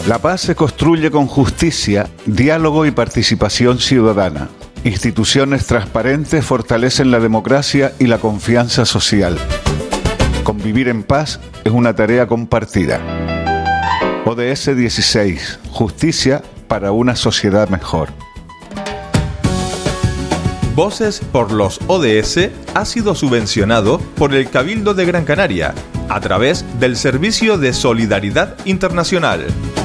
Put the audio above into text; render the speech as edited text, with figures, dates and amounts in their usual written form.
La paz se construye con justicia, diálogo y participación ciudadana. Instituciones transparentes fortalecen la democracia y la confianza social. Convivir en paz es una tarea compartida. ODS 16. Justicia para una sociedad mejor. Voces por los ODS ha sido subvencionado por el Cabildo de Gran Canaria a través del Servicio de Solidaridad Internacional.